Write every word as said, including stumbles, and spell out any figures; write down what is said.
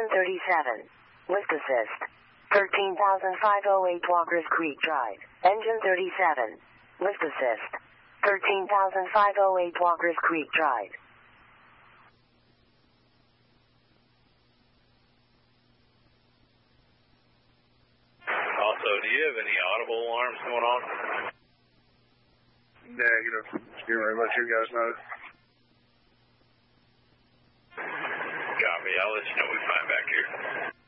thirty-seven. Lift assist. thirteen thousand five oh eight Walker's Creek Drive. Engine thirty-seven. Lift assist. thirteen thousand five oh eight Walker's Creek Drive. Also, do you have any audible alarms going on? Negative. Just getting ready to let you guys know. Copy. I'll let you know when we find back here.